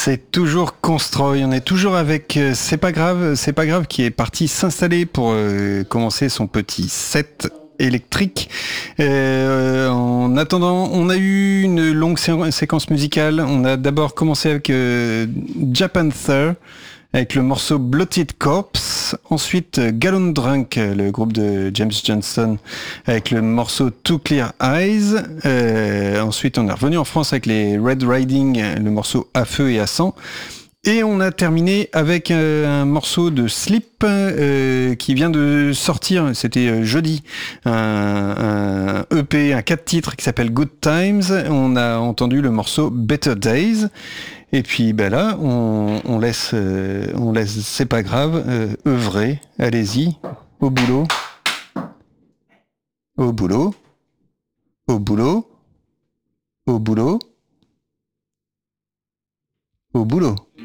C'est toujours Constroy, on est toujours avec C'est pas grave qui est parti s'installer pour commencer son petit set électrique. En attendant, on a eu une longue séquence musicale. On a d'abord commencé avec Japanther avec le morceau Bloated Corpse. Ensuite, Gallon Drunk, le groupe de James Johnson, avec le morceau Two Clear Eyes. Ensuite, on est revenu en France avec les Red Riding, le morceau À feu et à sang. Et on a terminé avec un morceau de Sleep qui vient de sortir, c'était jeudi, un EP, un 4 titres qui s'appelle Good Times. On a entendu le morceau Better Days. Et puis ben là, on laisse, c'est pas grave, œuvrer. Allez-y, au boulot, au boulot, au boulot, au boulot, au boulot.